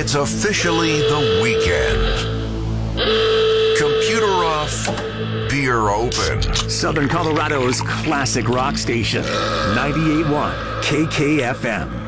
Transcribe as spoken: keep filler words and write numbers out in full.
It's officially the weekend. Computer off, beer open. Southern Colorado's classic rock station, ninety-eight point one K K F M.